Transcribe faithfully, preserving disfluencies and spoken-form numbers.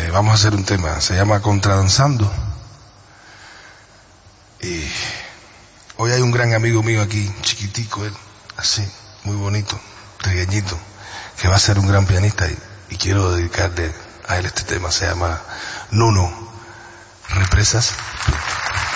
Eh, vamos a hacer un tema, se llama Contradanzando. Y hoy hay un gran amigo mío aquí, chiquitico él, así, muy bonito, trigueñito, que va a ser un gran pianista y, y quiero dedicarle a él este tema, se llama Nuno. Represas.